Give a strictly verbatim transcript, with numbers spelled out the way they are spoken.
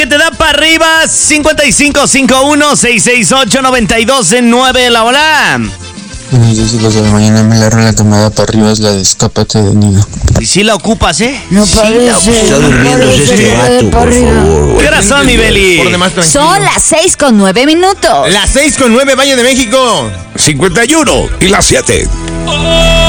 que te da para arriba. cincuenta y cinco cincuenta y uno, seiscientos sesenta y ocho, noventa y dos nueve. La hola. Buenos días, hijos de la mañana. Me la rola que me da para arriba es la de Escápate de Nido. Y si la ocupas, ¿eh? No Sí parece. la ocupas. Está no durmiendo parece este que vato, de por para arriba. favor. ¿Qué horas son, mi Beli? Por demás tranquilo. Son las seis con nueve minutos. Las seis con nueve, Valle de México. cincuenta y uno y las siete.